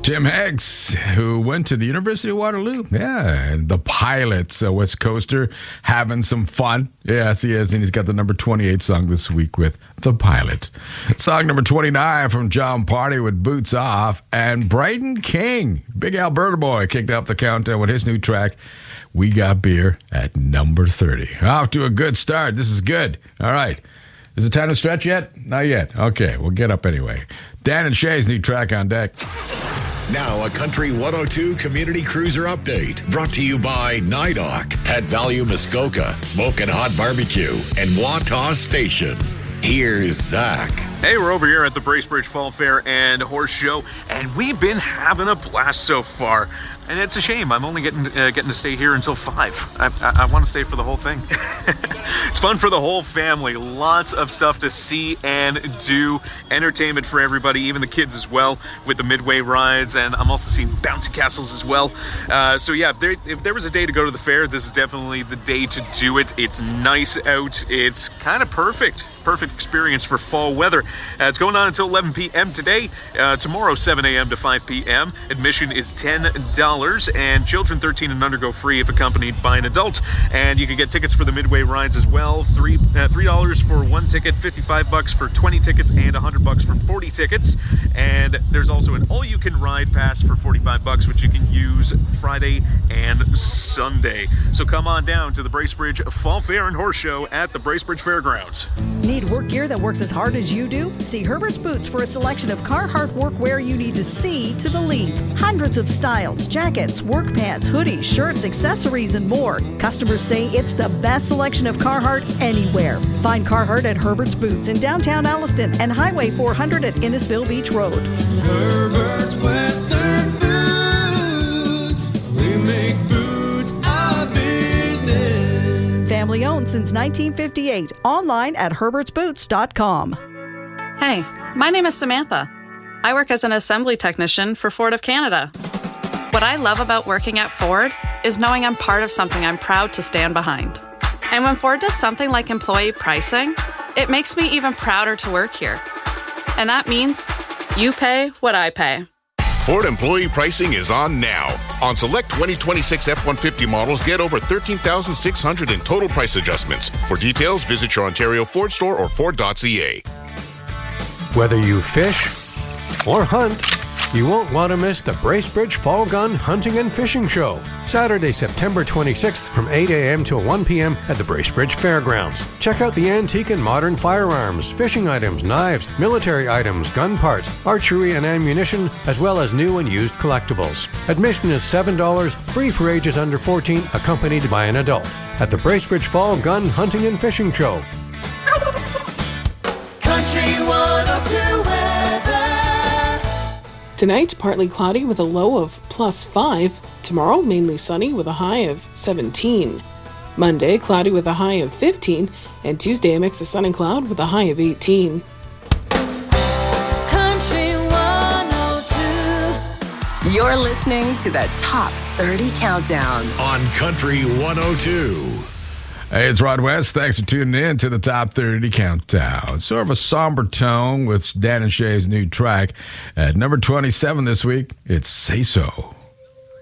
Tim Heggs, who went to the University of Waterloo. Yeah, and the Pilots, a West Coaster, having some fun. Yes, he is, and he's got the number 28 song this week with The Pilots. Song number 29 from John Party with Boots Off, and Bryden King, big Alberta boy, kicked off the countdown with his new track, We Got Beer, at number 30. Off to a good start. This is good. All right. Is it time to stretch yet? Not yet. Okay, we'll get up anyway. Dan and Shay's new track on deck. Now a Country 102 Community Cruiser Update brought to you by NIDOC, Pet Value Muskoka, Smokin' Hot Barbecue, and Wataw Station. Here's Zach. Hey, we're over here at the Bracebridge Fall Fair and Horse Show, and we've been having a blast so far. And it's a shame I'm only getting to stay here until 5. I want to stay for the whole thing. It's fun for the whole family. Lots of stuff to see and do. Entertainment for everybody, even the kids as well, with the midway rides. And I'm also seeing bouncy castles as well. So yeah, if there was a day to go to the fair, this is definitely the day to do it. It's nice out. It's kind of perfect. Perfect experience for fall weather. It's going on until 11 p.m. today. Tomorrow, 7 a.m. to 5 p.m. Admission is $10, and children 13 and under go free if accompanied by an adult. And you can get tickets for the midway rides as well. $3 for one ticket, $55 for 20 tickets, and $100 for 40 tickets. And there's also an all-you-can-ride pass for $45, which you can use Friday and Sunday. So come on down to the Bracebridge Fall Fair and Horse Show at the Bracebridge Fairgrounds. Need work gear that works as hard as you do? See Herbert's Boots for a selection of Carhartt workwear you need to see to believe. Hundreds of styles, jackets, work pants, hoodies, shirts, accessories, and more. Customers say it's the best selection of Carhartt anywhere. Find Carhartt at Herbert's Boots in downtown Alliston and Highway 400 at Innisfil Beach Road. Herbert's Western Boots. We make boots our business. Family owned since 1958. Online at herbertsboots.com. Hey, my name is Samantha. I work as an assembly technician for Ford of Canada. What I love about working at Ford is knowing I'm part of something I'm proud to stand behind. And when Ford does something like employee pricing, it makes me even prouder to work here. And that means you pay what I pay. Ford employee pricing is on now. On select 2026 F-150 models, get over $13,600 in total price adjustments. For details, visit your Ontario Ford store or Ford.ca. Whether you fish or hunt, you won't want to miss the Bracebridge Fall Gun Hunting and Fishing Show. Saturday, September 26th from 8 a.m. till 1 p.m. at the Bracebridge Fairgrounds. Check out the antique and modern firearms, fishing items, knives, military items, gun parts, archery and ammunition, as well as new and used collectibles. Admission is $7, free for ages under 14, accompanied by an adult. At the Bracebridge Fall Gun Hunting and Fishing Show. Country 102 weather. Tonight, partly cloudy with a low of +5. Tomorrow, mainly sunny with a high of 17. Monday, cloudy with a high of 15. And Tuesday, a mix of sun and cloud with a high of 18. Country 102. You're listening to the Top 30 Countdown On Country 102. Hey, it's Rod West. Thanks for tuning in to the Top 30 Countdown. Sort of a somber tone with Dan and Shay's new track. At number 27 this week, it's Say So.